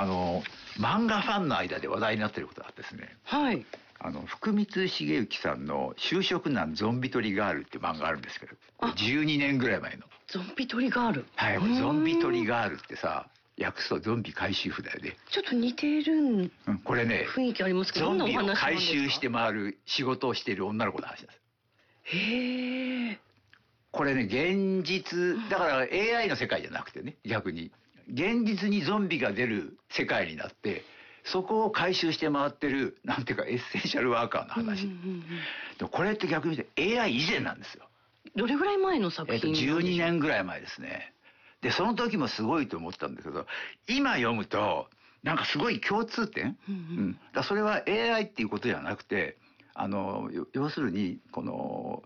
漫画ファンの間で話題になっていることがですね、 はい。 福光茂之さんの就職難ゾンビ取りガールっていう漫画があるんですけど、12年ぐらい前の。 ゾンビ取りガール。 はい、ゾンビ取りガールってさ、訳すとゾンビ回収婦だよね。 ちょっと似てるこれね、 雰囲気ありますけど、 ゾンビを回収して回る仕事をしている女の子の話なんです。 へえ。 これね、現実、だから AI の世界じゃなくてね、逆に。現実にゾンビが出る世界になって、そこを回収して回ってる、なんていうかエッセンシャルワーカーの話。でもこれって逆に言って AI 以前なんですよ。 どれぐらい前の作品 12年ぐらい前ですね。で、その時もすごいと思ったんだけど、今読むと、なんかすごい共通点、だそれは AI っていうことじゃなくて、要するに、この、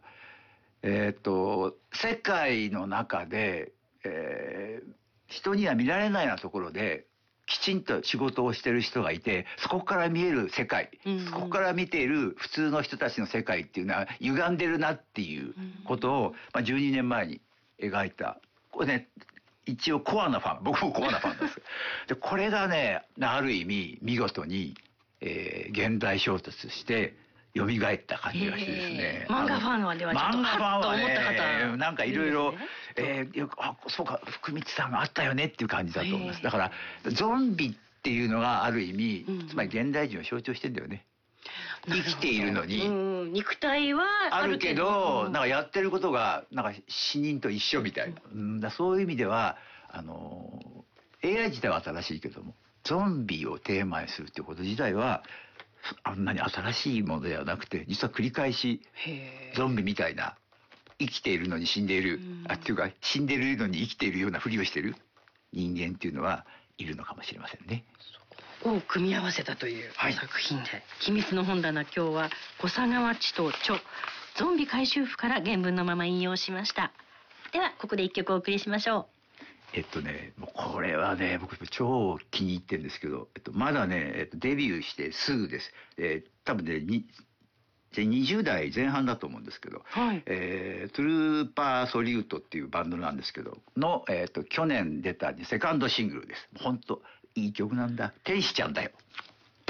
世界の中で、人には見られないようなところで、きちんと仕事をしてる人がいて、そこから見える世界、そこから見ている普通の人たちの世界っていうのは歪んでるなっていうことを、12年前に描いた。これね、一応コアなファン、僕もコアなファンです。で、これがね、ある意味見事に、現代衝突して蘇った感じがしてですね。 漫画ファンはではちょっとハッと思った方、 なんかいろいろ、そうか、福光さんがあったよねっていう感じだと思います。だからゾンビっていうのがある意味、つまり現代人を象徴してんだよね。生きているのに、 肉体はあるけど、なんかやってることがなんか死人と一緒みたいな、そういう意味ではAI 自体は新しいけども、ゾンビをテーマにするってこと自体はあんなに新しいものではなくて、実は繰り返しゾンビみたいな生きているのに死んでいる、っていうか死んでいるのに生きているようなふりをしている人間っていうのはいるのかもしれませんね。 を組み合わせたという作品で、秘密の本棚、今日は小佐川千と著ゾンビ回収婦から原文のまま引用しました。ではここで一曲お送りしましょう。もうこれはね、僕超気に入ってるんですけど、まだね、デビューしてすぐです。多分ね、20代前半だと思うんですけど、トゥルーパーソリュートっていうバンドなんですけどの、去年出たセカンドシングルです。本当いい曲なんだ。天使ちゃんだよ。